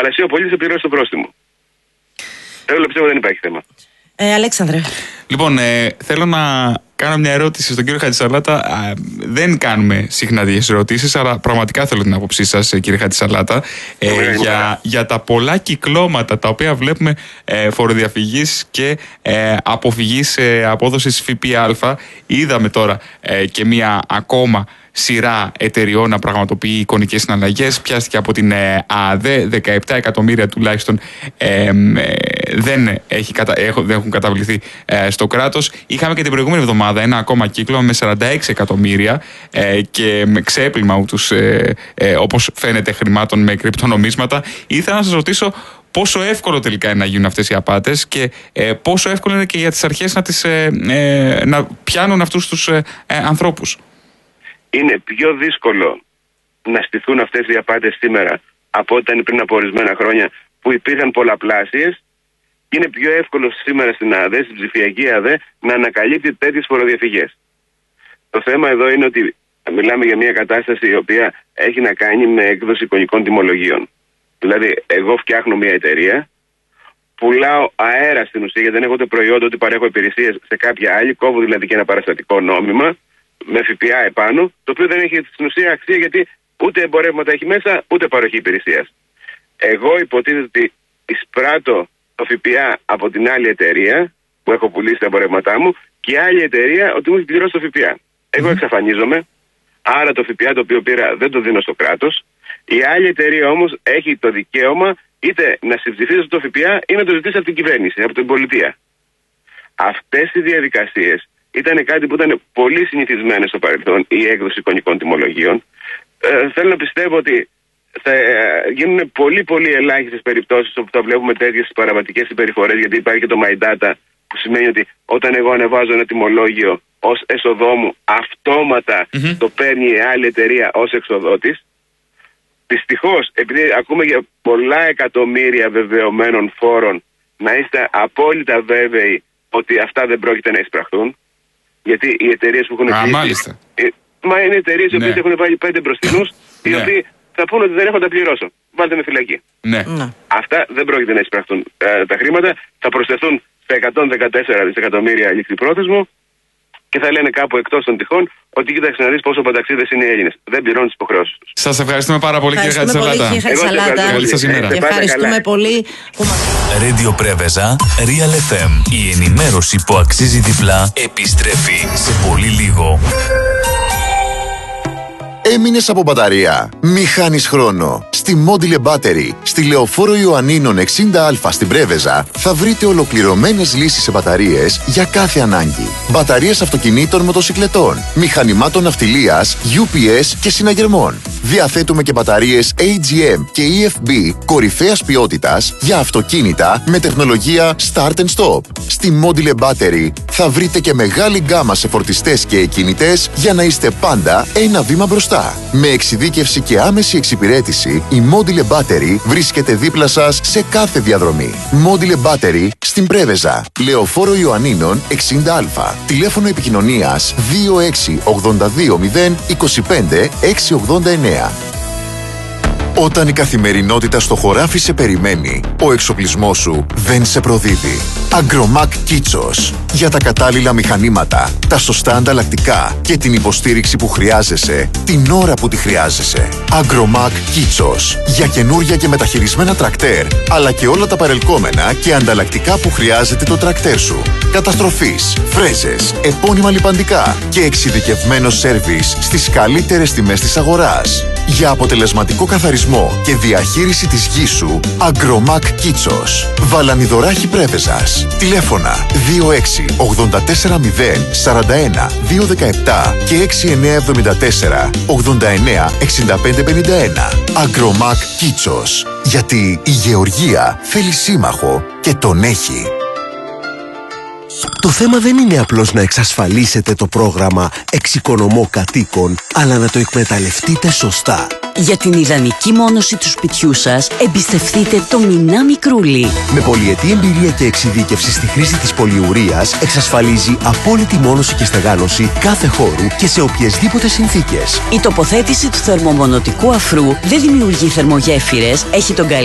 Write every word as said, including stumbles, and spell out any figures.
Αλλά εσύ ο πολίτης θα πληρώσει το πρόστιμο. Εγώ πιστεύω δεν υπάρχει θέμα. Ε, Αλέξανδρε. Λοιπόν, ε, θέλω να κάνω μια ερώτηση στον κύριο Χατζησαλάτα. Δεν κάνουμε συχνά τέτοιες ερωτήσεις, αλλά πραγματικά θέλω την άποψή σας, κύριε Χατζησαλάτα, ε, για, για τα πολλά κυκλώματα τα οποία βλέπουμε ε, φοροδιαφυγής και ε, αποφυγής ε, απόδοσης ΦΠΑ. Είδαμε τώρα ε, και μια ακόμα σειρά εταιριών να πραγματοποιεί εικονικές συναλλαγές. Πιάστηκε από την ε, ΑΔΕ, δεκαεπτά εκατομμύρια τουλάχιστον ε, ε, δεν, έχει, δεν έχουν καταβληθεί ε, στο κράτος. Είχαμε και την προηγούμενη εβδομάδα ένα ακόμα κύκλο με σαράντα έξι εκατομμύρια ε, και με ξέπλυμα ούτως, ε, ε, όπως φαίνεται, χρημάτων με κρυπτονομίσματα. Ήθελα να σας ρωτήσω πόσο εύκολο τελικά είναι να γίνουν αυτές οι απάτες και ε, πόσο εύκολο είναι και για τις αρχές να, τις, ε, ε, να πιάνουν αυτούς τους ε, ε, ανθρώπους. Είναι πιο δύσκολο να στηθούν αυτές οι απάτες σήμερα από όταν πριν από ορισμένα χρόνια που υπήρχαν πολλαπλάσιες. Είναι πιο εύκολο σήμερα στην ΑΔΕ, στην ψηφιακή ΑΔΕ, να ανακαλύπτει τέτοιες φοροδιαφυγές. Το θέμα εδώ είναι ότι μιλάμε για μια κατάσταση η οποία έχει να κάνει με έκδοση εικονικών τιμολογίων. Δηλαδή, εγώ φτιάχνω μια εταιρεία, πουλάω αέρα στην ουσία, γιατί δεν έχω ούτε προϊόντα ούτε παρέχω υπηρεσίες σε κάποια άλλη, κόβω δηλαδή και ένα παραστατικό νόμιμα με ΦΠΑ επάνω, το οποίο δεν έχει στην ουσία αξία γιατί ούτε εμπορεύματα έχει μέσα, ούτε παροχή υπηρεσίας. Εγώ υποτίθεται ότι εισπράττω το ΦΠΑ από την άλλη εταιρεία που έχω πουλήσει τα εμπορεύματά μου και η άλλη εταιρεία ότι μου έχει πληρώσει το ΦΠΑ. Εγώ εξαφανίζομαι, άρα το ΦΠΑ το οποίο πήρα δεν το δίνω στο κράτος. Η άλλη εταιρεία όμως έχει το δικαίωμα είτε να συμψηφίσει το ΦΠΑ ή να το ζητήσει από την κυβέρνηση, από την πολιτεία. Αυτές οι διαδικασίες ήταν κάτι που ήταν πολύ συνηθισμένες στο παρελθόν, η έκδοση εικονικών τιμολογίων. Ε, θέλω να πιστεύω ότι θα ε, γίνουν πολύ πολύ ελάχιστες περιπτώσεις όπου θα βλέπουμε τέτοιες παραβατικές συμπεριφορές, γιατί υπάρχει και το My Data, που σημαίνει ότι όταν εγώ ανεβάζω ένα τιμολόγιο ως έσοδό μου, αυτόματα mm-hmm. το παίρνει η άλλη εταιρεία ως εξοδότης. Δυστυχώς, επειδή ακούμε για πολλά εκατομμύρια βεβαιωμένων φόρων, να είστε απόλυτα βέβαιοι ότι αυτά δεν πρόκειται να εισπραχθούν. Γιατί οι εταιρείες που έχουν Α, μάλιστα. Ε, μα είναι εταιρείες οι ναι. οποίες έχουν βάλει πέντε μπροστινούς, οι ναι. οποίοι θα πούνε ότι δεν έχω τα πληρώσω. Βάλτε με φυλακή. Ναι. Αυτά δεν πρόκειται να εισπραχθούν. Ε, τα χρήματα θα προσθεθούν σε εκατόν δεκατέσσερα δισεκατομμύρια λήξη πρόθεσμο και θα λένε κάπου εκτός των τυχών ότι κοίταξε να δεις πόσο πανταξίδες είναι οι Έλληνες. Δεν πληρώνουν τις υποχρεώσεις τους. Σας ευχαριστούμε πάρα πολύ, κύριε Χατζησαλάτα. Καλή σας ημέρα. Και ευχαριστούμε πολύ που μας... Radio Preveza, Real εφ εμ. Η ενημέρωση που αξίζει διπλά επιστρέφει σε πολύ λίγο. Έμεινες από μπαταρία? Μη χάνεις χρόνο. Στη Module Battery, στη Λεωφόρο Ιωαννίνων εξήντα α στην Πρέβεζα, θα βρείτε ολοκληρωμένες λύσεις σε μπαταρίες για κάθε ανάγκη. Μπαταρίες αυτοκινήτων, μοτοσικλετών, μηχανημάτων ναυτιλίας, γιου πι ες και συναγερμών. Διαθέτουμε και μπαταρίες έι τζι εμ και ι εφ μπι κορυφαίας ποιότητας για αυτοκίνητα με τεχνολογία Start and Stop. Στη Module Battery θα βρείτε και μεγάλη γκάμα σε φορτιστές και εκκινητές για να είστε πάντα ένα βήμα μπροστά. Με εξειδίκευση και άμεση εξυπηρέτηση, η Module Battery βρίσκεται δίπλα σας σε κάθε διαδρομή. Module Battery στην Πρέβεζα, Λεωφόρο Ιωαννίνων εξήντα α. Τηλέφωνο επικοινωνίας δύο έξι ογδόντα δύο μηδέν είκοσι πέντε εξακόσια ογδόντα εννέα. Όταν η καθημερινότητα στο χωράφι σε περιμένει, ο εξοπλισμός σου δεν σε προδίδει. Agromac Kitsos. Για τα κατάλληλα μηχανήματα, τα σωστά ανταλλακτικά και την υποστήριξη που χρειάζεσαι, την ώρα που τη χρειάζεσαι. Agromac Kitsos. Για καινούρια και μεταχειρισμένα τρακτέρ, αλλά και όλα τα παρελκόμενα και ανταλλακτικά που χρειάζεται το τρακτέρ σου. Καταστροφής, φρέζες, επώνυμα λιπαντικά και εξειδικευμένο σέρβις στις καλύτερες τιμές της αγοράς. Για αποτελεσματικό καθαρισμό και διαχείριση της γης σου, Agromac Kitsos. Βαλανιδωράχη Πρέβεζας. Τηλέφωνα δύο έξι ογδόντα τέσσερα μηδέν σαράντα ένα δύο δεκαεπτά και έξι εννιά εβδομήντα τέσσερα ογδόντα εννιά εξήντα πέντε πενήντα ένα. Agromac Kitsos. Γιατί η γεωργία θέλει σύμμαχο και τον έχει. Το θέμα δεν είναι απλώς να εξασφαλίσετε το πρόγραμμα Εξοικονομώ Κατοίκων, αλλά να το εκμεταλλευτείτε σωστά. Για την ιδανική μόνωση του σπιτιού σας, εμπιστευτείτε το Μινά Μικρούλι. Με πολυετή εμπειρία και εξειδίκευση στη χρήση της πολυουρίας, εξασφαλίζει απόλυτη μόνωση και στεγάνωση κάθε χώρου και σε οποιασδήποτε συνθήκες. Η τοποθέτηση του θερμομονωτικού αφρού δεν δημιουργεί θερμογέφυρες, έχει τον